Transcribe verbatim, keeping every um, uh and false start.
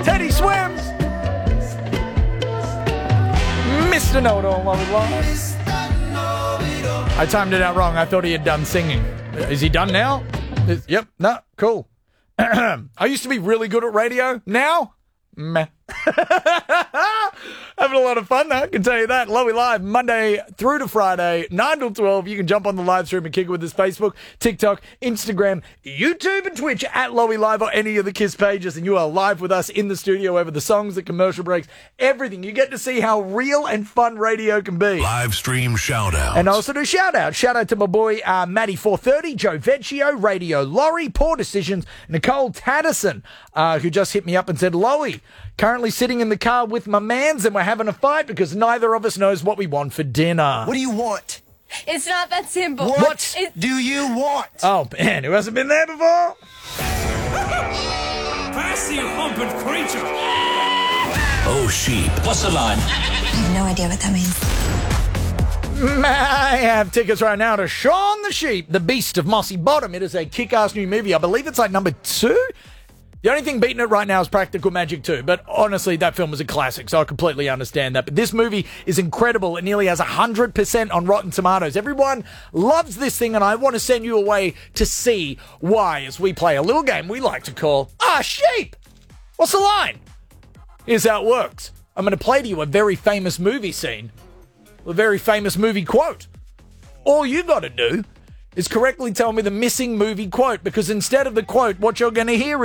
Teddy Swims. Mister Know-It-All, while we live. I timed it out wrong. I thought he had done singing. Is he done now? Is, yep. No. Cool. I used to be really good at radio. Now, meh. Having a lot of fun, though, I can tell you that. Lowy Live, Monday through to Friday, nine till twelve. You can jump on the live stream and kick it with us. Facebook, TikTok, Instagram, YouTube, and Twitch at Lowy Live or any of the KISS pages. And you are live with us in the studio over the songs, the commercial breaks, everything. You get to see how real and fun radio can be. Live stream shout-outs. And I also do shout-outs. Shout-out to my boy uh, Matty four thirty, Joe Vecchio, Radio Laurie, Poor Decisions, Nicole Taddison, uh, who just hit me up and said, Lowy, currently sitting in the car with my mans and we're having a fight because neither of us knows what we want for dinner. What do you want? It's not that simple. What, What? It- do you want? Oh, man, who hasn't been there before? Pass, you humping creature! Oh, sheep. What's the line? I have no idea what that means. I have tickets right now to Shaun the Sheep, the Beast of Mossy Bottom. It is a kick-ass new movie. I believe it's like number two. The only thing beating it right now is Practical Magic two, but honestly, that film was a classic, so I completely understand that. But this movie is incredible. It nearly has one hundred percent on Rotten Tomatoes. Everyone loves this thing, and I want to send you away to see why as we play a little game we like to call Ah Sheep. What's the line? Here's how it works. I'm going to play to you a very famous movie scene, a very famous movie quote. All you got to do is correctly tell me the missing movie quote, because instead of the quote, what you're going to hear